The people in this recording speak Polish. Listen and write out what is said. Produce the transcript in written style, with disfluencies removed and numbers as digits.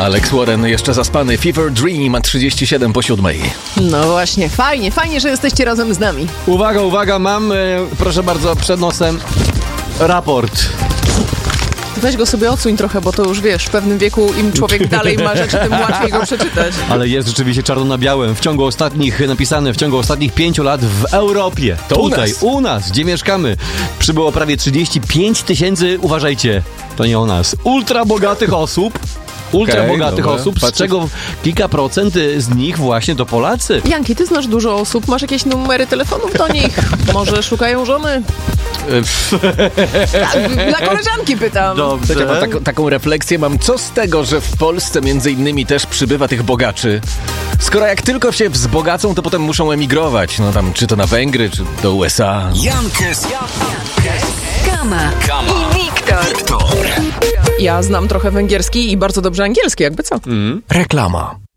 Alex Warren jeszcze zaspany. Fever Dream, a 37 po 7. No właśnie, fajnie, że jesteście razem z nami. Uwaga, mam, proszę bardzo, przed nosem raport. Weź go sobie odsuń trochę, bo to już wiesz, w pewnym wieku im człowiek dalej ma rzeczy, tym łatwiej go przeczytać. Ale jest rzeczywiście czarno na białym. Napisane w ciągu ostatnich 5 lat w Europie. To tutaj, u nas, gdzie mieszkamy, przybyło prawie 35 000, uważajcie, to nie o nas, ultra bogatych osób, z czego kilka procent z nich właśnie to Polacy. Janki, ty znasz dużo osób, masz jakieś numery telefonów do nich? Może szukają żony? Dla koleżanki pytam. Dobrze. Ja taką refleksję mam. Co z tego, że w Polsce między innymi też przybywa tych bogaczy? Skoro jak tylko się wzbogacą, to potem muszą emigrować. No tam, czy to na Węgry, czy do USA. Jankes, Kama i Wiktor. Ja znam trochę węgierski i bardzo dobrze angielski, jakby co. Reklama.